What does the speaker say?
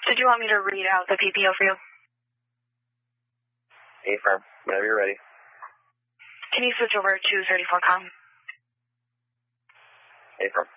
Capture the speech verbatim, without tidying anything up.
Did you want me to read out the P P O for you? A-firm, whenever you're ready. Can you switch over to thirty-four com? A-firm.